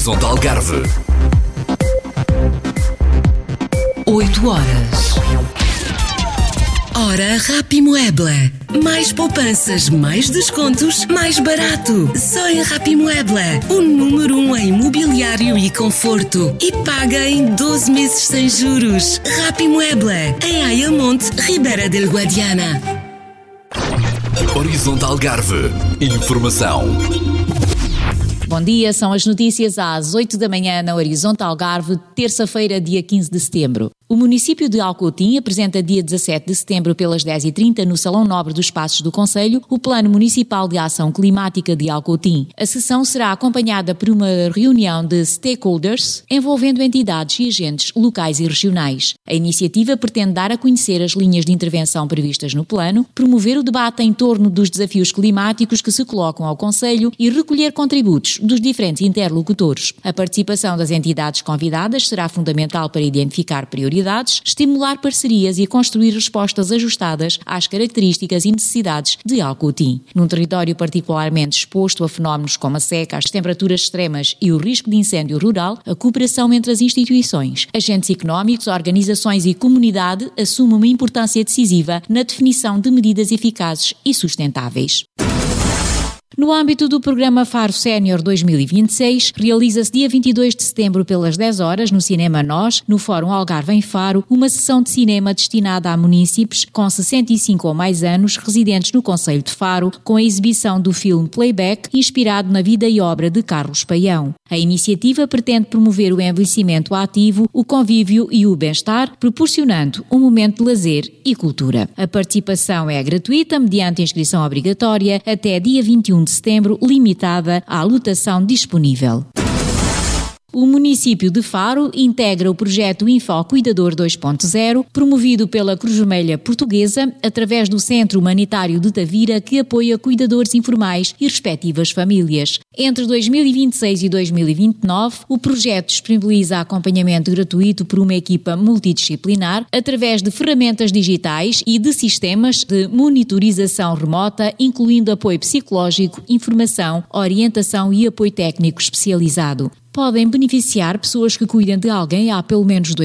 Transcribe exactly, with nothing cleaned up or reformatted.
Horizonte Algarve. Oito horas. Hora Rapimoebla. Mais poupanças, mais descontos, mais barato. Só em Rapimoebla. O número um em mobiliário e conforto. E paga em doze meses sem juros. Rapimoebla. Em Ayamonte, Ribeira del Guadiana. Horizonte Algarve. Informação. Bom dia, são as notícias às oito da manhã na Horizonte Algarve, terça-feira, dia quinze de setembro. O município de Alcoutim apresenta dia dezassete de setembro pelas dez e trinta no Salão Nobre dos Passos do Concelho o Plano Municipal de Ação Climática de Alcoutim. A sessão será acompanhada por uma reunião de stakeholders envolvendo entidades e agentes locais e regionais. A iniciativa pretende dar a conhecer as linhas de intervenção previstas no plano, promover o debate em torno dos desafios climáticos que se colocam ao Concelho e recolher contributos dos diferentes interlocutores. A participação das entidades convidadas será fundamental para identificar prioridades, estimular parcerias e construir respostas ajustadas às características e necessidades de Alcoutim. Num território particularmente exposto a fenómenos como a seca, as temperaturas extremas e o risco de incêndio rural, a cooperação entre as instituições, agentes económicos, organizações e comunidade assume uma importância decisiva na definição de medidas eficazes e sustentáveis. No âmbito do programa Faro Sénior dois mil e vinte e seis, realiza-se dia vinte e dois de setembro pelas dez horas no Cinema Nós, no Fórum Algarve em Faro, uma sessão de cinema destinada a munícipes com sessenta e cinco ou mais anos residentes no concelho de Faro, com a exibição do filme Playback, inspirado na vida e obra de Carlos Paião. A iniciativa pretende promover o envelhecimento ativo, o convívio e o bem-estar, proporcionando um momento de lazer e cultura. A participação é gratuita, mediante inscrição obrigatória, até dia vinte e um de setembro, limitada à lotação disponível. O município de Faro integra o projeto Infocuidador dois ponto zero, promovido pela Cruz Vermelha Portuguesa, através do Centro Humanitário de Tavira, que apoia cuidadores informais e respectivas famílias. Entre dois mil e vinte e seis e dois mil e vinte e nove, o projeto disponibiliza acompanhamento gratuito por uma equipa multidisciplinar, através de ferramentas digitais e de sistemas de monitorização remota, incluindo apoio psicológico, informação, orientação e apoio técnico especializado. Podem beneficiar pessoas que cuidem de alguém há pelo menos dois